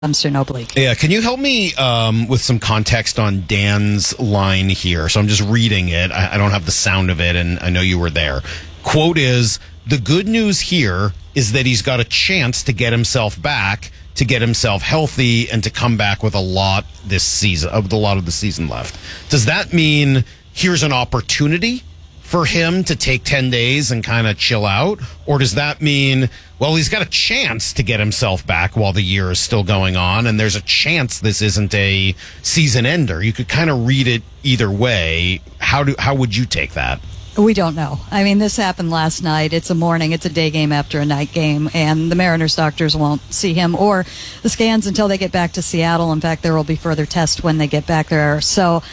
comes to an oblique. Yeah, can you help me with some context on Dan's line here? So I'm just reading it. I don't have the sound of it, and I know you were there. Quote is, the good news here is that he's got a chance to get himself back, to get himself healthy, and to come back with a lot this season, with a lot of the season left. Does that mean here's an opportunity for him to take 10 days and kind of chill out? Or does that mean, well, he's got a chance to get himself back while the year is still going on, and there's a chance this isn't a season ender? You could kind of read it either way. How would you take that? We don't know. I mean, this happened last night. It's a day game after a night game, and the Mariners doctors won't see him or the scans until they get back to Seattle. In fact, there will be further tests when they get back there. So,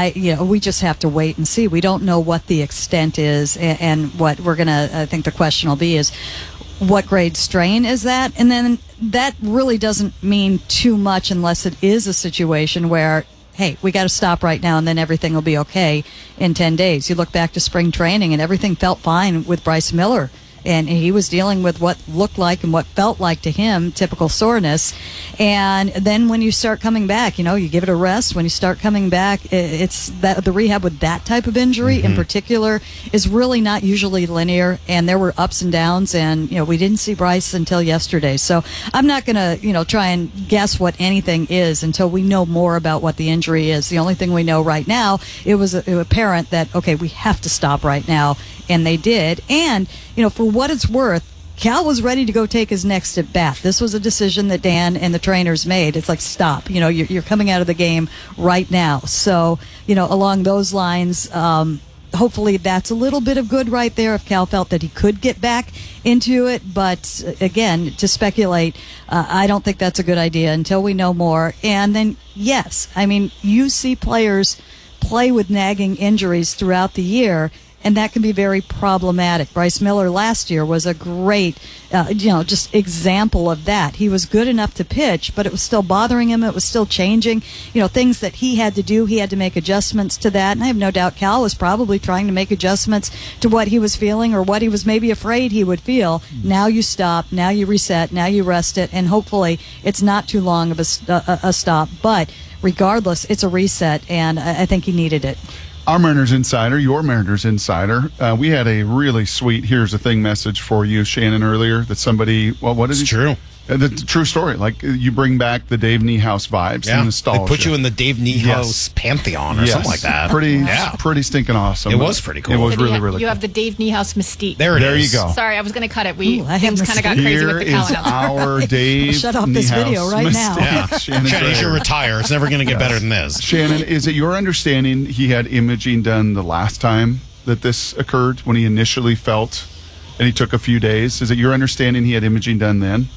we just have to wait and see. We don't know what the extent is, and what I think the question will be is, what grade strain is that? And then that really doesn't mean too much unless it is a situation where, hey, we got to stop right now, and then everything will be okay in 10 days. You look back to spring training, and everything felt fine with Bryce Miller. And he was dealing with what looked like and what felt like to him typical soreness. And then when you start coming back, you give it a rest. When you start coming back, it's that the rehab with that type of injury in particular is really not usually linear. And there were ups and downs. And, we didn't see Bryce until yesterday. So I'm not going to, try and guess what anything is until we know more about what the injury is. The only thing we know right now, it was apparent that, okay, we have to stop right now. And they did. And, for what it's worth, Cal was ready to go take his next at bat. This was a decision that Dan and the trainers made. It's like, stop. You're coming out of the game right now. So, along those lines, hopefully that's a little bit of good right there if Cal felt that he could get back into it. But again, to speculate, I don't think that's a good idea until we know more. And then, yes, you see players play with nagging injuries throughout the year, and that can be very problematic. Bryce Miller last year was a great, just example of that. He was good enough to pitch, but it was still bothering him. It was still changing. Things that he had to do, he had to make adjustments to that. And I have no doubt Cal was probably trying to make adjustments to what he was feeling or what he was maybe afraid he would feel. Now you stop. Now you reset. Now you rest it. And hopefully it's not too long of a stop. But regardless, it's a reset, and I think he needed it. Our Mariners Insider, your Mariners Insider, we had a really sweet "Here's the Thing" message for you, Shannon, earlier. That somebody, what is it? True. The true story. Like, you bring back the Dave Niehaus vibes and nostalgia. They put you in the Dave Niehaus pantheon or something like that. Pretty stinking awesome. It was pretty cool. It was really cool. You have the Dave Niehaus mystique. There you go. Sorry, I was going to cut it. Things kind of got crazy Here with the calendar. is our Dave Shut off this video right now. Yeah. Shannon, you should retire. It's never going to get better than this. Shannon, is it your understanding he had imaging done the last time that this occurred, when he initially felt, and he took a few days? Is it your understanding he had imaging done then?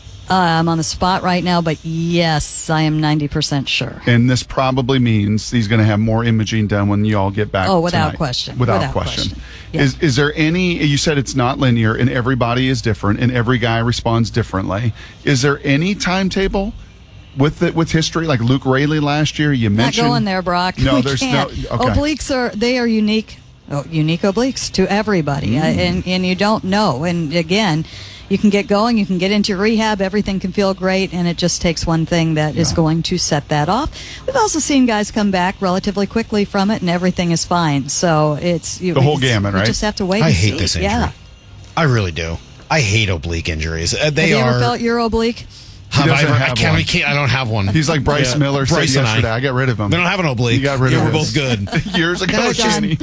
I'm on the spot right now, but yes, I am 90% sure. And this probably means he's going to have more imaging done when you all get back. Oh, without tonight. question. Without question. Yeah. Is there any? You said it's not linear, and everybody is different, and every guy responds differently. Is there any timetable with history, like Luke Raley last year? You mentioned not going there, Brock. No, we there's can't. no. Okay. Obliques are unique. Unique obliques to everybody, and you don't know. And again, you can get going, you can get into rehab, everything can feel great, and it just takes one thing that is going to set that off. We've also seen guys come back relatively quickly from it, and everything is fine. So it's the whole gamut, right? You just have to wait. I and hate see. this injury. Yeah. I really do. I hate oblique injuries. Have you ever felt your oblique? I don't have one. He's like Bryce Miller said yesterday. I got rid of him. They don't have an oblique. You got rid of him. We're both good. Years ago, Jenny.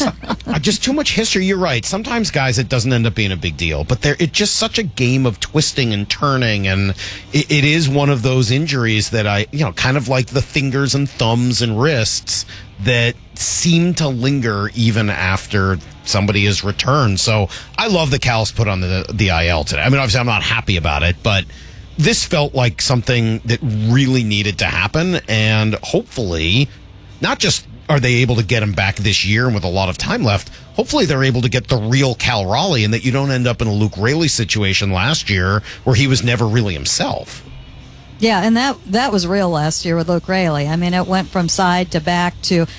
Just too much history. You're right. Sometimes, guys, it doesn't end up being a big deal. But it's just such a game of twisting and turning. And it is one of those injuries that kind of like the fingers and thumbs and wrists that seem to linger even after somebody is returned. So I love that Cal's put on the IL today. Obviously, I'm not happy about it, but this felt like something that really needed to happen, and hopefully, not just are they able to get him back this year and with a lot of time left, hopefully they're able to get the real Cal Raleigh, and that you don't end up in a Luke Raley situation last year where he was never really himself. Yeah, and that was real last year with Luke Raley. It went from side to back to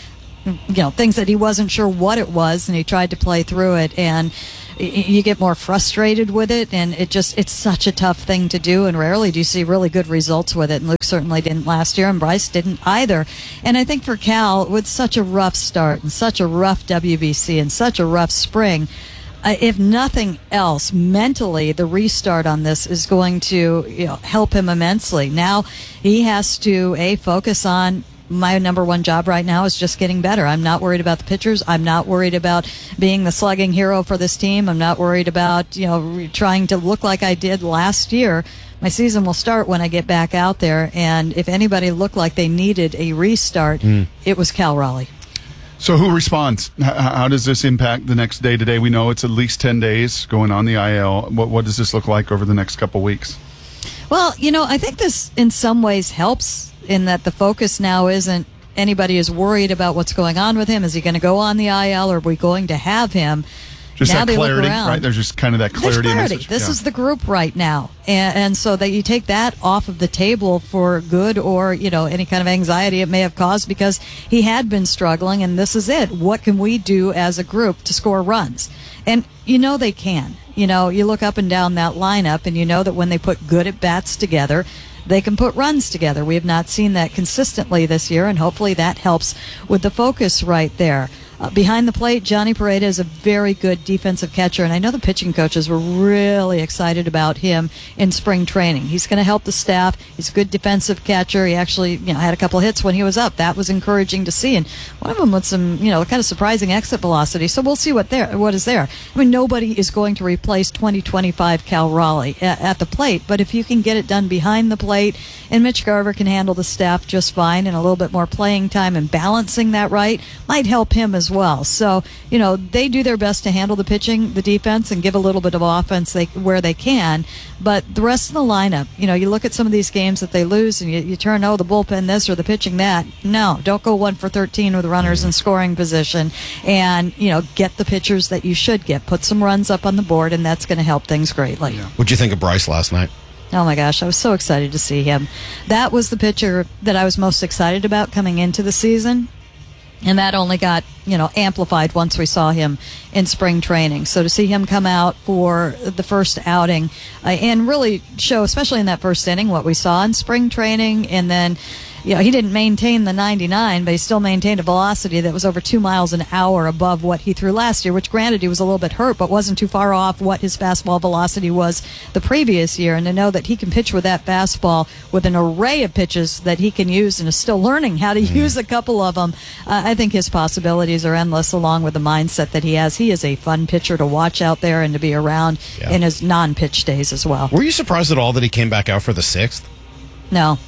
things that he wasn't sure what it was, and he tried to play through it, and you get more frustrated with it, and it's such a tough thing to do, and rarely do you see really good results with it. And Luke certainly didn't last year, and Bryce didn't either. And I think for Cal, with such a rough start and such a rough WBC and such a rough spring, if nothing else, mentally, the restart on this is going to help him immensely. Now he has to focus on, my number one job right now is just getting better. I'm not worried about the pitchers. I'm not worried about being the slugging hero for this team. I'm not worried about trying to look like I did last year. My season will start when I get back out there, and if anybody looked like they needed a restart, it was Cal Raleigh. So who responds? How does this impact the next day today? We know it's at least 10 days going on the IL. What does this look like over the next couple weeks? Well, I think this in some ways helps in that the focus now isn't anybody is worried about what's going on with him. Is he going to go on the IL, or are we going to have him? Just now that clarity, right? There's just kind of that clarity. Message. This is the group right now. And so that you take that off of the table for good or, any kind of anxiety it may have caused, because he had been struggling, and this is it. What can we do as a group to score runs? And they can. You look up and down that lineup, and you know that when they put good at-bats together, they can put runs together. We have not seen that consistently this year, and hopefully that helps with the focus right there. Behind the plate, Johnny Pareda is a very good defensive catcher, and I know the pitching coaches were really excited about him in spring training. He's going to help the staff. He's a good defensive catcher. He actually, had a couple of hits when he was up. That was encouraging to see, and one of them with some, kind of surprising exit velocity. So we'll see what is there. I mean, nobody is going to replace 2025 Cal Raleigh at the plate, but if you can get it done behind the plate, and Mitch Garver can handle the staff just fine, and a little bit more playing time and balancing that right might help him as well. So, they do their best to handle the pitching, the defense, and give a little bit of offense where they can. But the rest of the lineup, you look at some of these games that they lose, and you turn, the bullpen this or the pitching that. No, don't go 1 for 13 with runners in scoring position, and, get the pitchers that you should get. Put some runs up on the board, and that's going to help things greatly. Yeah. What'd you think of Bryce last night? Oh my gosh, I was so excited to see him. That was the pitcher that I was most excited about coming into the season. And that only got, amplified once we saw him in spring training. So to see him come out for the first outing and really show, especially in that first inning, what we saw in spring training, and then he didn't maintain the 99, but he still maintained a velocity that was over 2 miles an hour above what he threw last year, which granted he was a little bit hurt, but wasn't too far off what his fastball velocity was the previous year. And to know that he can pitch with that fastball with an array of pitches that he can use and is still learning how to use a couple of them, I think his possibilities are endless, along with the mindset that he has. He is a fun pitcher to watch out there and to be around in his non-pitch days as well. Were you surprised at all that he came back out for the 6th? No,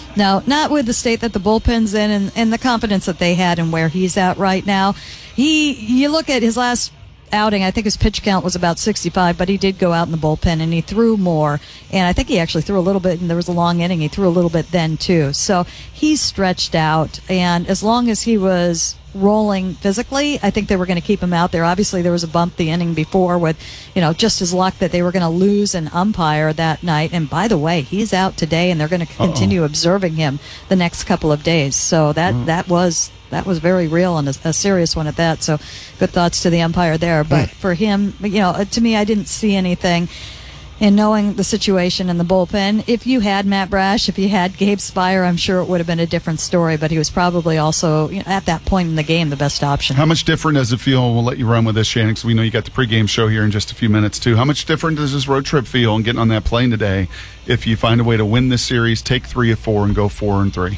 not with the state that the bullpen's in and the confidence that they had and where he's at right now. You look at his last outing, I think his pitch count was about 65, but he did go out in the bullpen and he threw more. And I think he actually threw a little bit, and there was a long inning. He threw a little bit then too. So he's stretched out, and as long as he was rolling physically, I think they were going to keep him out there. Obviously, there was a bump the inning before with, just his luck that they were going to lose an umpire that night. And by the way, he's out today, and they're going to continue observing him the next couple of days. So that was very real, and a serious one at that. So good thoughts to the umpire there. But for him, to me, I didn't see anything. And knowing the situation in the bullpen, if you had Matt Brash, if you had Gabe Spire, I'm sure it would have been a different story. But he was probably also, at that point in the game, the best option. How much different does it feel? We'll let you run with this, Shannon, because we know you got the pregame show here in just a few minutes, too. How much different does this road trip feel and getting on that plane today if you find a way to win this series, take 3 of 4, and go 4-3?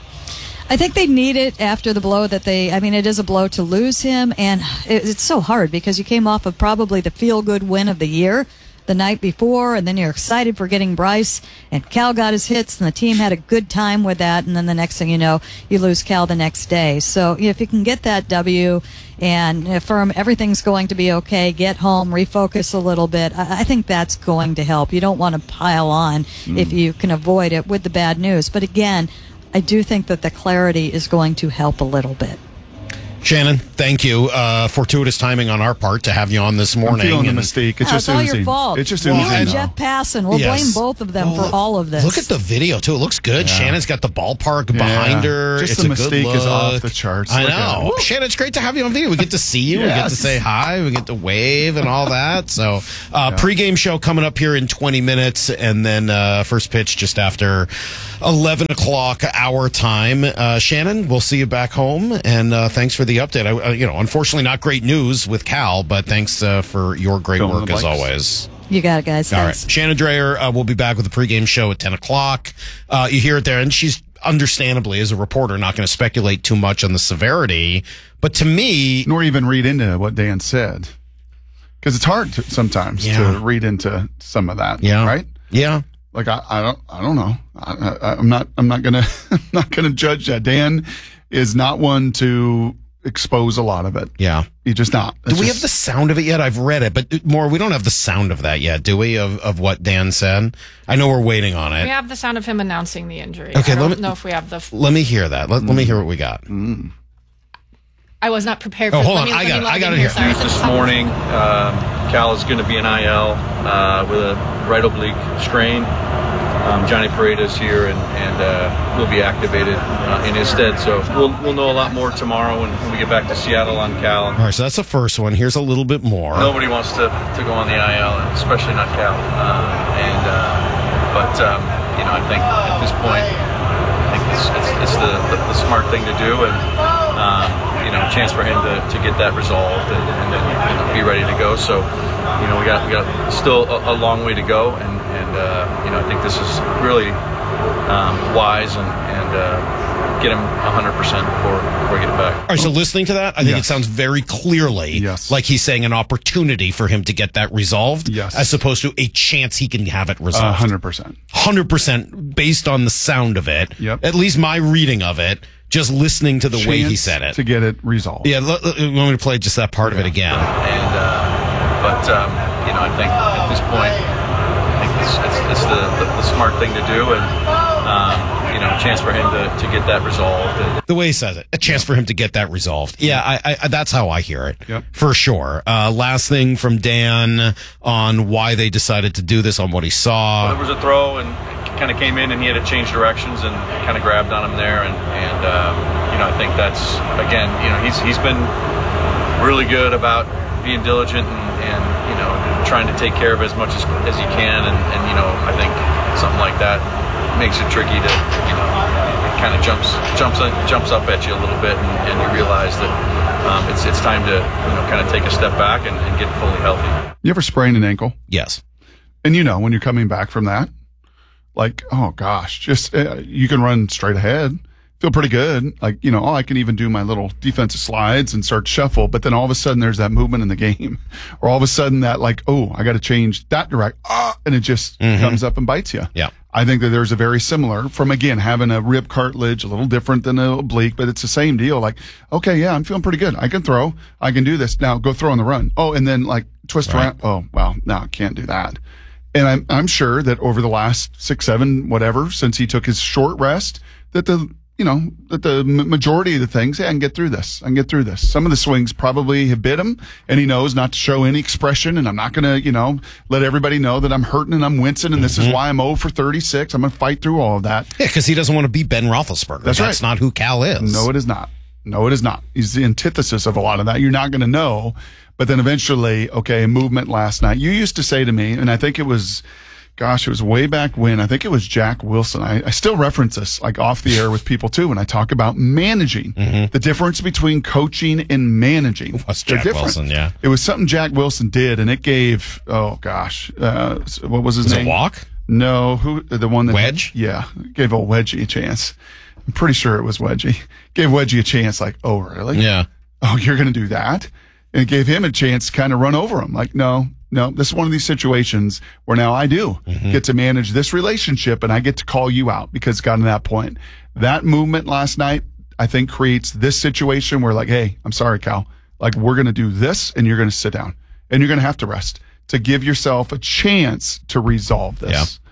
I think they need it after the blow that it is a blow to lose him. And it's so hard because you came off of probably the feel-good win of the year the night before, and then you're excited for getting Bryce, and Cal got his hits, and the team had a good time with that, and then the next thing you know, you lose Cal the next day. So if you can get that W and affirm everything's going to be okay, get home, refocus a little bit, I think that's going to help. You don't want to pile on if you can avoid it with the bad news. But again, I do think that the clarity is going to help a little bit. Shannon, thank you. Fortuitous timing on our part to have you on this morning. I'm feeling the mystique. It's just all oozing. your fault. It's just You oozing. and now. Jeff Passan. We'll blame both of them for all of this. Look at the video, too. It looks good. Shannon's got the ballpark behind her. Just it's the a good mystique look. is off the charts. I Look at know. it. Shannon, it's great to have you on video. We get to see you. We get to say hi. We get to wave and all that. So, pregame show coming up here in 20 minutes, and then first pitch just after 11 o'clock our time. Shannon, we'll see you back home, and thanks for the update. Unfortunately, not great news with Cal, but thanks for your great Fill in work the as blanks. always. You got it, guys. All right. Thanks. Shannon Dreyer will be back with the pregame show at 10 o'clock. You hear it there, and she's understandably, as a reporter, not going to speculate too much on the severity. But to me, Nor even read into what Dan said. Because it's hard sometimes to read into some of that. yeah, Right? yeah. Like I don't know. I'm not gonna I'm not gonna judge that. Dan is not one to expose a lot of it. Yeah. He's just not. Do we have the sound of it yet? I've read it, but we don't have the sound of that yet, do we? Of what Dan said? I know we're waiting on it. We have the sound of him announcing the injury. Okay, I don't know if we have the. Let me hear that. Let me hear what we got. I was not prepared for. Oh, hold let on. me I log got in it here. Sorry. This morning, Cal is going to be in IL with a right oblique strain. Johnny Paredes here, and will be activated in his stead. So we'll know a lot more tomorrow when we get back to Seattle on Cal. All right, so that's the first one. Here's a little bit more. Nobody wants to go on the IL, especially not Cal. I think at this point, I think it's the smart thing to do, and a chance for him to get that resolved and then be ready to go. So, we got still a long way to go, and I think this is really wise and get him 100% before we get it back. All right, so listening to that, I think it Yes. sounds very clearly like he's saying an opportunity for him to get that resolved, as opposed to a chance he can have it resolved. 100%. 100% based on the sound of it. Yep. At least my reading of it, just listening to the way he said it. To get it resolved. Yeah, you want me to play just that part of it again? I think at this point, I think it's the smart thing to do, and a chance for him to get that resolved. The way he says it, a chance for him to get that resolved. Yeah, I that's how I hear it. Yep. For sure. Last thing from Dan on why they decided to do this, on what he saw. There was a throw, and kind of came in, and he had to change directions, and kind of grabbed on him there, and I think that's, again, he's been really good about being diligent and trying to take care of as much as he can, and I think something like that makes it tricky to it kind of jumps up at you a little bit, and you realize that it's time to kind of take a step back and get fully healthy. You ever sprain an ankle? Yes. And when you're coming back from that, like, oh gosh, just you can run straight ahead, feel pretty good. Like, I can even do my little defensive slides and start to shuffle. But then all of a sudden there's that movement in the game, or all of a sudden that, like, oh, I got to change that and it just comes up and bites you. Yeah. I think that there's a very similar from, again, having a rib cartilage, a little different than an oblique, but it's the same deal. Like, okay, yeah, I'm feeling pretty good. I can throw. I can do this. Now go throw on the run. Oh, and then like twist around. Oh, well, no, I can't do that. And I'm sure that over the last 6, 7, whatever, since he took his short rest, that the majority of the things, I can get through this. Some of the swings probably have bit him, and he knows not to show any expression, and I'm not going to, let everybody know that I'm hurting and I'm wincing, and this is why I'm 0 for 36. I'm going to fight through all of that. Yeah, because he doesn't want to be Ben Roethlisberger. That's right. Not who Cal is. No, it is not. He's the antithesis of a lot of that. You're not going to know. But then eventually, okay, movement last night. You used to say to me, and I think it was way back when, I think it was Jack Wilson. I still reference this like off the air with people too when I talk about managing. The difference between coaching and managing. What's Jack Wilson? Yeah. It was something Jack Wilson did, and it gave, what was his name? Was it Walk? No, the one that Wedge? Yeah, gave old Wedgie a chance. I'm pretty sure it was Wedgie. Gave Wedgie a chance, like, oh, really? Yeah. Oh, you're going to do that? And it gave him a chance to kind of run over him. Like, no, this is one of these situations where now I do get to manage this relationship, and I get to call you out because it's gotten to that point. That movement last night, I think, creates this situation where, like, hey, I'm sorry, Cal. Like, we're going to do this, and you're going to sit down, and you're going to have to rest to give yourself a chance to resolve this. Yeah.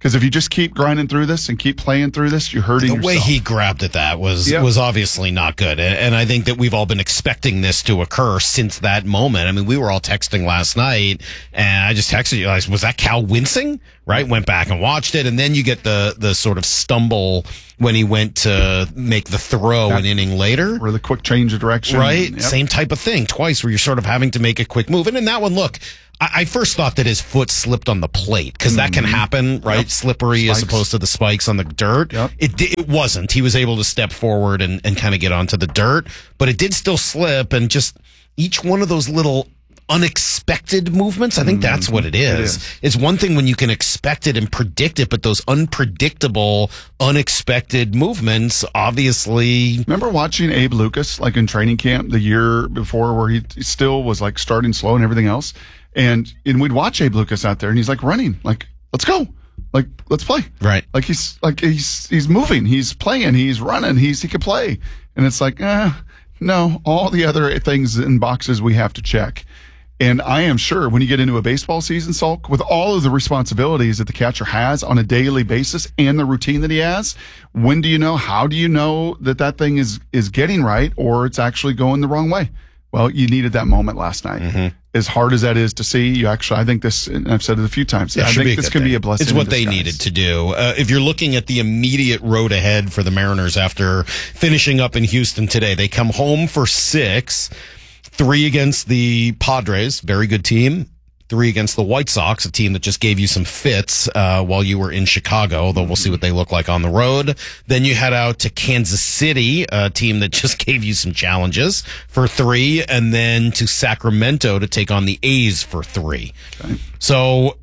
Because if you just keep grinding through this and keep playing through this, you're hurting The yourself. way he grabbed at that was obviously not good. And I think that we've all been expecting this to occur since that moment. I mean, we were all texting last night, and I just texted you, was that Cal wincing? Right? Went back and watched it, and then you get the sort of stumble when he went to make the throw an inning later. Or the quick change of direction. Right? Yep. Same type of thing twice where you're sort of having to make a quick move. And in that one, look, I first thought that his foot slipped on the plate because that can happen, right? Yep. Slippery as Spikes. opposed to the spikes on the dirt. Yep. It wasn't. He was able to step forward and kind of get onto the dirt, but it did still slip. And just each one of those little unexpected movements, I think that's what it is. It's one thing when you can expect it and predict it, but those unpredictable, unexpected movements, obviously. Remember watching Abe Lucas, like in training camp the year before, where he still was like starting slow and everything else? And we'd watch Abe Lucas out there and he's like running, like, let's go. Like, let's play. Right. Like he's moving, he's playing, he's running, he can play. And it's like, no, all the other things in boxes we have to check. And I am sure when you get into a baseball season, Salk, with all of the responsibilities that the catcher has on a daily basis and the routine that he has, when do you know, how do you know that thing is getting right or it's actually going the wrong way? Well, you needed that moment last night. Mm-hmm. As hard as that is to see, I think this, and I've said it a few times, I think this can be a blessing. It's what in they disguise. needed to do. If you're looking at the immediate road ahead for the Mariners after finishing up in Houston today, they come home for 6, 3 against the Padres, very good team. 3 against the White Sox, a team that just gave you some fits while you were in Chicago, although we'll see what they look like on the road. Then you head out to Kansas City, a team that just gave you some challenges for 3, and then to Sacramento to take on the A's for 3. Okay. So,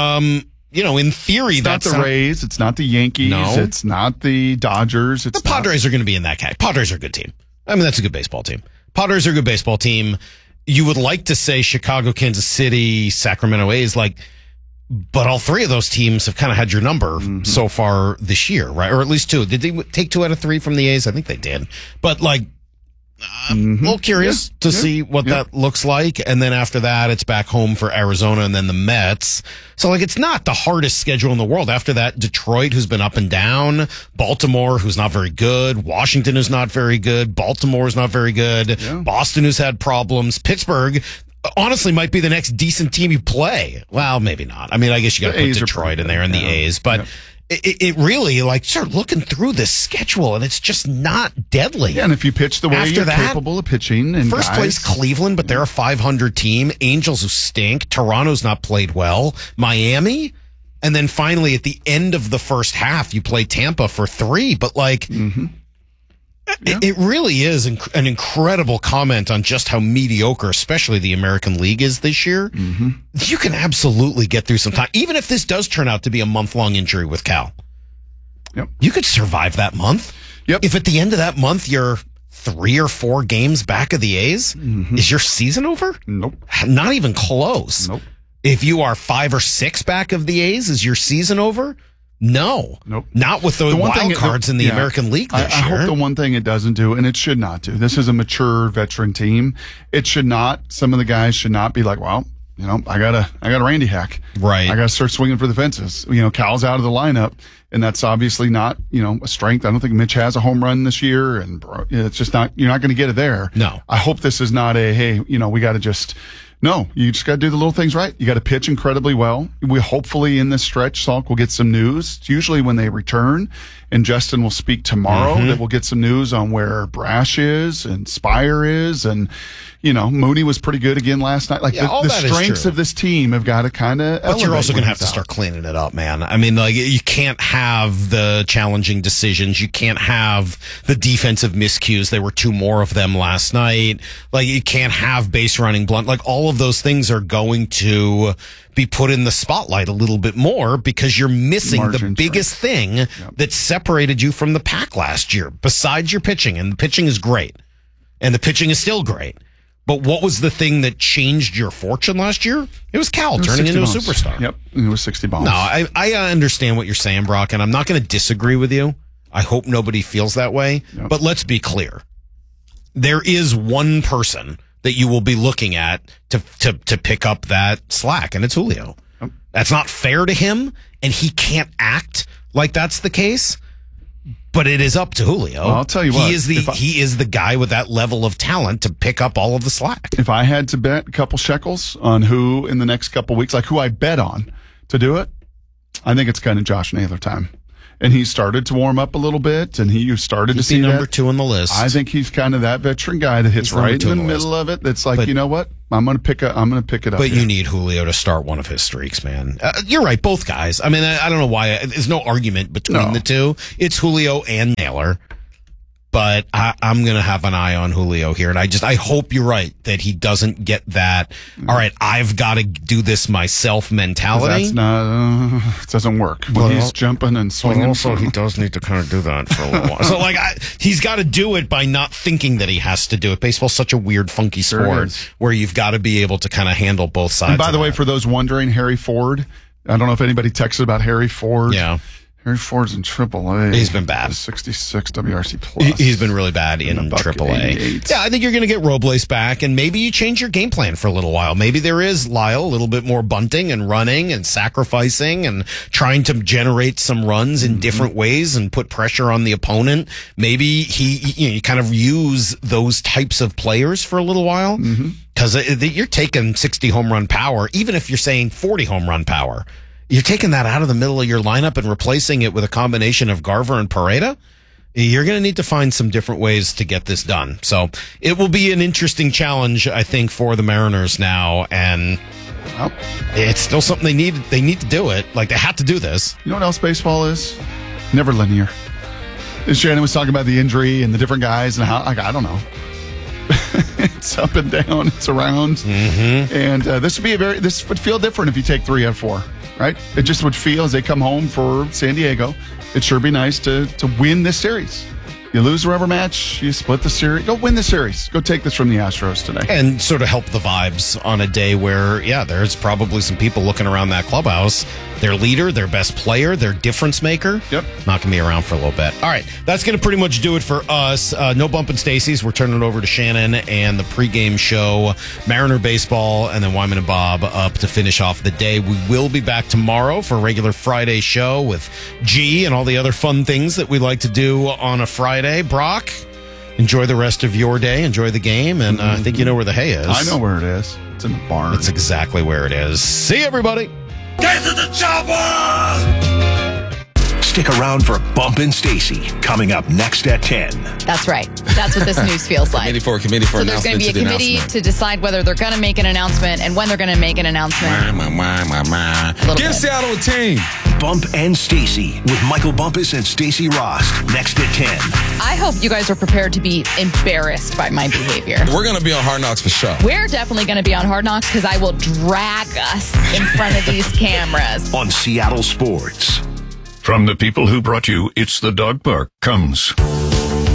in theory, It's not that's the Rays. It's not the Yankees. No. It's not the Dodgers. It's the Padres are going to be in that category. Padres are a good team. I mean, that's a good baseball team. Padres are a good baseball team. You would like to say Chicago, Kansas City, Sacramento A's, but all 3 of those teams have kind of had your number so far this year, right? Or at least 2. Did they take 2 out of 3 from the A's? I think they did. But I'm a little curious to see what that looks like. And then after that, it's back home for Arizona and then the Mets. So it's not the hardest schedule in the world. After that, Detroit, who's been up and down, Baltimore, who's not very good, Washington, who's not very good, Baltimore is not very good, Boston, who's had problems, Pittsburgh, honestly might be the next decent team you play. Well, maybe not. I mean, I guess you got to put Detroit in there and the A's, but it really, start looking through this schedule and it's just not deadly. Yeah, and if you pitch the way After you're that, capable of pitching. And first place Cleveland, but they're a 500 team. Angels who stink. Toronto's not played well. Miami. And then finally at the end of the first half, you play Tampa for 3. But it really is an incredible comment on just how mediocre, especially the American League is this year. Mm-hmm. You can absolutely get through some time. Even if this does turn out to be a month-long injury with Cal. Yep. You could survive that month. Yep. If at the end of that month you're 3 or 4 games back of the A's, is your season over? Nope. Not even close. Nope. If you are 5 or 6 back of the A's, is your season over? No. Nope. Not with the wild cards in the American League this I year. hope the one thing it doesn't do, and it should not do, this is a mature veteran team. It should not, some of the guys should not be like, well, I got a Randy hack. Right. I got to start swinging for the fences. Cal's out of the lineup, and that's obviously not, a strength. I don't think Mitch has a home run this year, and it's just not, you're not going to get it there. No. I hope this is not hey, we got to just, no, you just got to do the little things right. You got to pitch incredibly well. We hopefully in this stretch, Salk, will get some news. It's usually when they return, and Justin will speak tomorrow that we'll get some news on where Brash is and Spire is, and Mooney was pretty good again last night. The strengths of this team have got to kind of. But you're also going to have to start cleaning it up, man. I mean, you can't have the challenging decisions. You can't have the defensive miscues. There were 2 more of them last night. You can't have base running blunt. All of those things are going to be put in the spotlight a little bit more because you're missing the biggest thing that separated you from the pack last year, besides your pitching. And the pitching is great. And the pitching is still great. But what was the thing that changed your fortune last year? It was Cal turning into a superstar. Yep, it was 60 bombs. No, I understand what you're saying, Brock, and I'm not going to disagree with you. I hope nobody feels that way. Yep. But let's be clear. There is one person that you will be looking at to pick up that slack, and it's Julio. That's not fair to him, and he can't act like that's the case. But it is up to Julio. Well, I'll tell you what. He is the guy with that level of talent to pick up all of the slack. If I had to bet a couple shekels on who in the next couple weeks, like who I bet on to do it, I think it's kind of Josh Naylor time. And he started to warm up a little bit, and he started to see number that. 2 on the list. I think he's kind of that veteran guy that hits right in the middle of it. That's like, you know what? I'm going to pick it up. But here. you need Julio to start one of his streaks, man. You're right, both guys. I mean, I don't know why. There's no argument between the two. It's Julio and Naylor. But I'm going to have an eye on Julio here. And I hope you're right that he doesn't get that, all right, I've got to do this myself mentality. That's not, it doesn't work. When he's jumping and swinging. But also, he does need to kind of do that for a little while. So, he's got to do it by not thinking that he has to do it. Baseball's such a weird, funky sport where you've got to be able to kind of handle both sides. And by the way, for those wondering, Harry Ford, I don't know if anybody texted about Harry Ford. Yeah. Harry Ford's in AAA. He's been bad. 66 WRC plus. He's been really bad in AAA. Yeah, I think you're going to get Robles back, and maybe you change your game plan for a little while. Maybe there is, Lyle, a little bit more bunting and running and sacrificing and trying to generate some runs in different ways and put pressure on the opponent. Maybe you kind of use those types of players for a little while because you're taking 60 home run power, even if you're saying 40 home run power. You're taking that out of the middle of your lineup and replacing it with a combination of Garver and Pareda. You're going to need to find some different ways to get this done. So it will be an interesting challenge, I think, for the Mariners now. And it's still something they need to do it. Like, they have to do this. You know what else baseball is? Never linear. Shannon was talking about the injury and the different guys and how, I don't know. It's up and down. It's around. And this would feel different if you take 3 out of 4. Right? It just would feel as they come home for San Diego, it'd sure be nice to win this series. You lose a rubber match, you split the series. Go win the series. Go take this from the Astros today. And sort of help the vibes on a day where, there's probably some people looking around that clubhouse. Their leader, their best player, their difference maker. Yep. Not going to be around for a little bit. All right. That's going to pretty much do it for us. No Bump and Stacy's. We're turning it over to Shannon and the pregame show. Mariner baseball and then Wyman and Bob up to finish off the day. We will be back tomorrow for a regular Friday show with G and all the other fun things that we like to do on a Friday. Brock, enjoy the rest of your day. Enjoy the game. And I think you know where the hay is. I know where it is. It's in the barn. That's exactly where it is. See you, everybody. Get to the chopper! Stick around for Bump and Stacy coming up next at 10. That's right. That's what this news feels like. Committee for So there's going to be a committee to decide whether they're going to make an announcement and when they're going to make an announcement. Give Seattle a team. Bump and Stacy with Michael Bumpus and Stacy Ross next at 10. I hope you guys are prepared to be embarrassed by my behavior. We're going to be on Hard Knocks for sure. We're definitely going to be on Hard Knocks because I will drag us in front of these cameras. On Seattle Sports. From the people who brought you It's the Dog Park comes